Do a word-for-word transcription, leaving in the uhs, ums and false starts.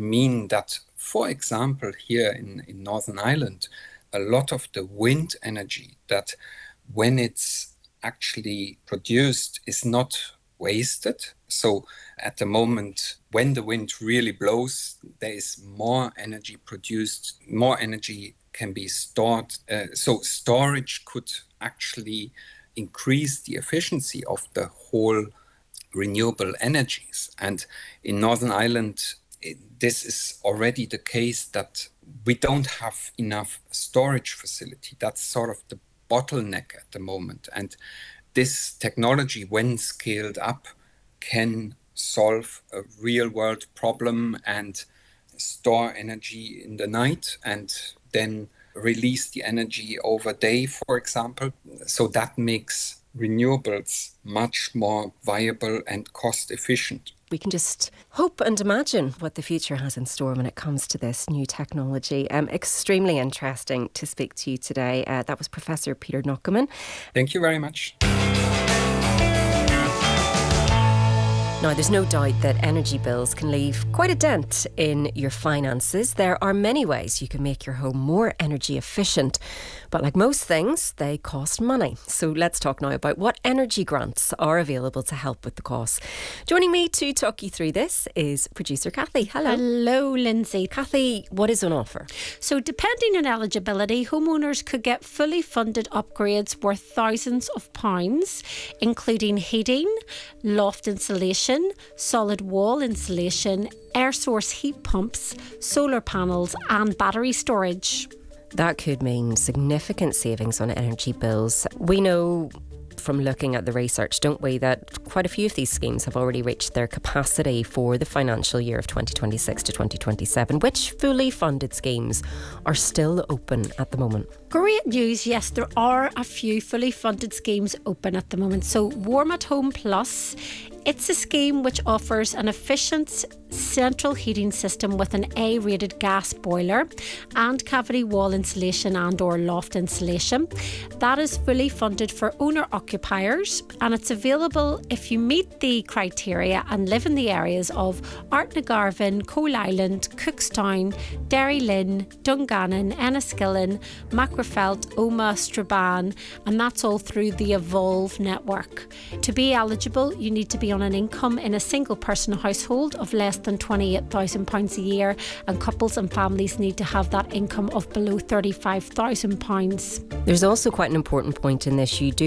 mean that, for example, here in, in Northern Ireland, a lot of the wind energy that when it's actually produced is not wasted. So at the moment, when the wind really blows, there is more energy produced, more energy can be stored. Uh, so storage could actually increase the efficiency of the whole renewable energies. And in Northern Ireland, it, this is already the case that we don't have enough storage facility. That's sort of the bottleneck at the moment. And this technology, when scaled up, can solve a real world problem and store energy in the night and then release the energy over day, for example. So that makes renewables much more viable and cost efficient. We can just hope and imagine what the future has in store when it comes to this new technology. Um, extremely interesting to speak to you today. Uh, that was Professor Peter Knockeman. Thank you very much. Now, there's no doubt that energy bills can leave quite a dent in your finances. There are many ways you can make your home more energy efficient. But like most things, they cost money. So let's talk now about what energy grants are available to help with the costs. Joining me to talk you through this is producer Kathy. Hello. Hello, Lindsay. Kathy, what is on offer? So depending on eligibility, homeowners could get fully funded upgrades worth thousands of pounds, including heating, loft insulation, solid wall insulation, air source heat pumps, solar panels and battery storage. That could mean significant savings on energy bills. We know from looking at the research, don't we, that quite a few of these schemes have already reached their capacity for the financial year of twenty twenty-six to twenty twenty-seven. Which fully funded schemes are still open at the moment? Great news, yes, there are a few fully funded schemes open at the moment. So Warm at Home Plus, it's a scheme which offers an efficient central heating system with an A-rated gas boiler and cavity wall insulation and or loft insulation. That is fully funded for owner-occupiers, and it's available if you meet the criteria and live in the areas of Artnagarvan, Coal Island, Cookstown, Derrylin, Dungannon, Enniskillen, Macrofelt, Omagh, Strabane, and that's all through the Evolve network. To be eligible, you need to be on an income in a single person household of less than twenty-eight thousand pounds a year, and couples and families need to have that income of below thirty-five thousand pounds. There's also quite an important point in this. You do